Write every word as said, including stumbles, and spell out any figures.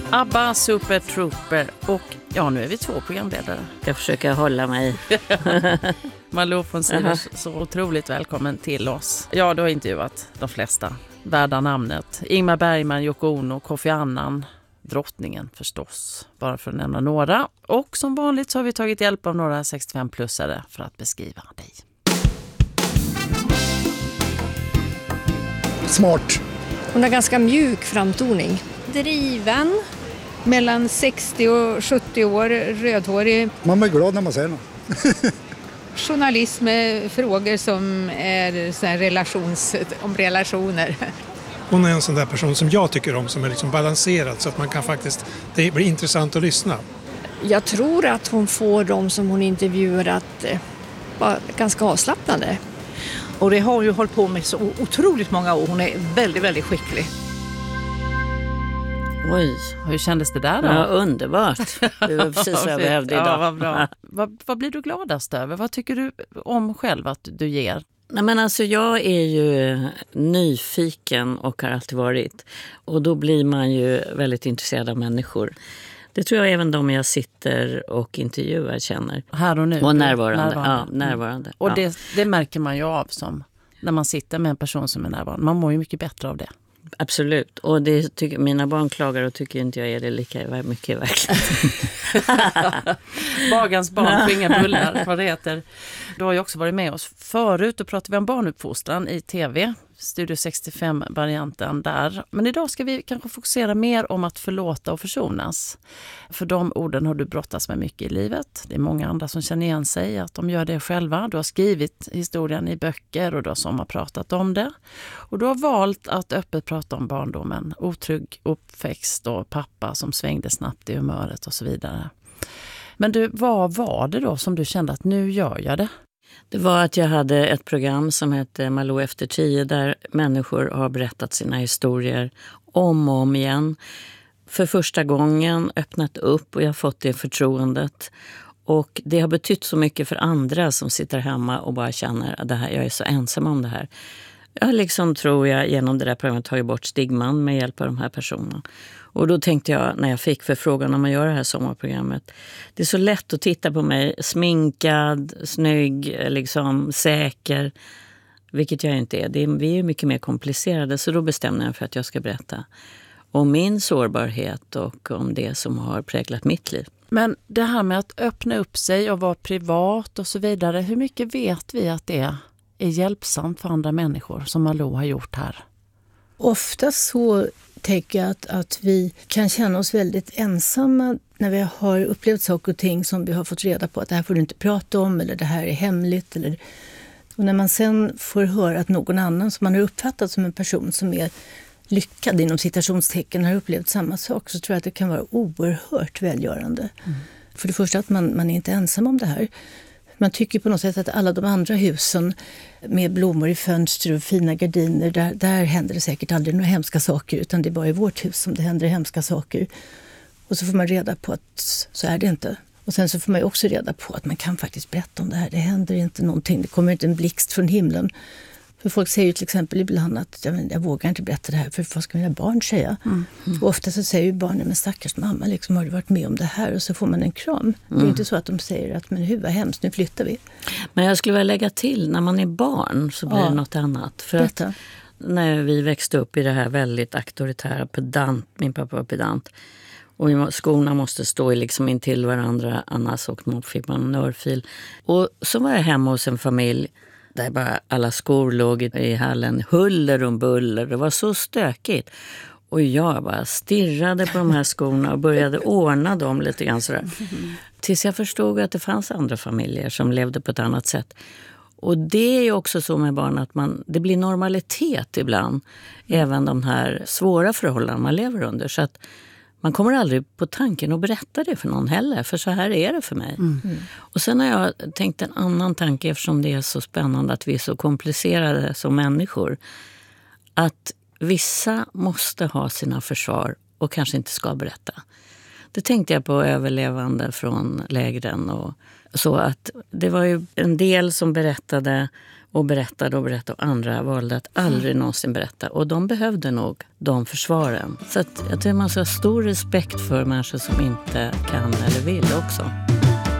ABBA, Super Trooper och ja, nu är vi två programledare. Jag försöker hålla mig. Malou von Sivers, så otroligt välkommen till oss. Ja, du har intervjuat de flesta. Värda namnet. Ingmar Bergman, Yoko Ono, Kofi Annan, drottningen förstås. Bara för att nämna några. Och som vanligt så har vi tagit hjälp av några sextiofem-plussare för att beskriva dig. Smart. Hon har ganska mjuk framtoning. Driven, mellan sextio och sjuttio år, rödhårig. Man blir glad när man ser något. Journalist med frågor som är så här relations, om relationer. Hon är en sån där person som jag tycker om, som är liksom balanserad så att man kan faktiskt, det blir intressant att lyssna. Jag tror att hon får dem som hon intervjuar att eh, vara ganska avslappnade. Och det har hon ju hållit på med så otroligt många år. Hon är väldigt, väldigt skicklig. Oj, hur kändes det där då? Ja, underbart. Det var precis vad jag behövde idag. Ja, vad bra. vad, vad blir du gladast över? Vad tycker du om själv att du ger? Nej, men alltså jag är ju nyfiken och har alltid varit. Och då blir man ju väldigt intresserad av människor. Det tror jag även de jag sitter och intervjuar känner. Här och nu? Och närvarande. närvarande. Ja, närvarande. Och ja. det, det märker man ju av som när man sitter med en person som är närvarande. Man mår ju mycket bättre av det. Absolut. Och det tycker, mina barn klagar och tycker inte jag är det lika mycket verkligen. Bagans barn får inga bullar, vad det heter. Du har ju också varit med oss förut och pratade vi om barnuppfostran i tv. Studio sextiofem-varianten där. Men idag ska vi kanske fokusera mer om att förlåta och försonas. För de orden har du brottats med mycket i livet. Det är många andra som känner igen sig att de gör det själva. Du har skrivit historien i böcker och du har sommarpratat om det. Och du har valt att öppet prata om barndomen. Otrygg uppväxt och pappa som svängde snabbt i humöret och så vidare. Men du, vad var det då som du kände att nu gör jag det? Det var att jag hade ett program som hette Malou efter tio där människor har berättat sina historier om och om igen. För första gången öppnat upp och jag har fått det förtroendet. Och det har betytt så mycket för andra som sitter hemma och bara känner att det här, jag är så ensam om det här. Jag liksom tror jag genom det där programmet tagit bort stigman med hjälp av de här personerna. Och då tänkte jag när jag fick förfrågan om att göra det här sommarprogrammet. Det är så lätt att titta på mig sminkad, snygg, liksom säker. Vilket jag inte är. Det är vi är mycket mer komplicerade så då bestämde jag för att jag ska berätta om min sårbarhet och om det som har präglat mitt liv. Men det här med att öppna upp sig och vara privat och så vidare. Hur mycket vet vi att det är hjälpsamt för andra människor som Malou har gjort här? Ofta så tänker jag att, att vi kan känna oss väldigt ensamma när vi har upplevt saker och ting som vi har fått reda på att det här får du inte prata om eller det här är hemligt. Eller, och när man sen får höra att någon annan som man har uppfattat som en person som är lyckad inom citationstecken har upplevt samma sak så tror jag att det kan vara oerhört välgörande. Mm. För det första att man, man är inte ensam om det här. Man tycker på något sätt att alla de andra husen med blommor i fönster och fina gardiner, där, där händer det säkert aldrig några hemska saker utan det är bara i vårt hus som det händer hemska saker. Och så får man reda på att så är det inte. Och sen så får man ju också reda på att man kan faktiskt berätta om det här. Det händer inte någonting, det kommer inte en blixt från himlen. För folk säger ju till exempel ibland att jag, jag vågar inte berätta det här för vad ska mina barn säga? Mm. Mm. Och ofta så säger ju barnen, men stackars mamma, liksom, har du varit med om det här? Och så får man en kram. Mm. Det är ju inte så att de säger att men hur var hemskt, nu flyttar vi. Men jag skulle vilja lägga till, när man är barn så blir ja. det något annat. För att när vi växte upp i det här väldigt auktoritära pedant, min pappa var pedant. Och skorna måste stå liksom in till varandra, annars fick man en örfil. Och så var jag hemma hos en familj där bara alla skor låg i hallen, huller och buller. Det var så stökigt. Och jag bara stirrade på de här skorna och började ordna dem lite grann sådär. Tills jag förstod att det fanns andra familjer som levde på ett annat sätt. Och det är ju också så med barn att man, det blir normalitet ibland. Även de här svåra förhållanden man lever under. Så att man kommer aldrig på tanken att berätta det för någon heller. För så här är det för mig. Mm. Mm. Och sen har jag tänkt en annan tanke eftersom det är så spännande att vi är så komplicerade som människor. Att vissa måste ha sina försvar och kanske inte ska berätta. Det tänkte jag på överlevande från lägren och så att det var ju en del som berättade och berättade och berättade och andra valde att aldrig någonsin berätta. Och de behövde nog de försvaren. Så att jag tror man ska ha stor respekt för människor som inte kan eller vill också.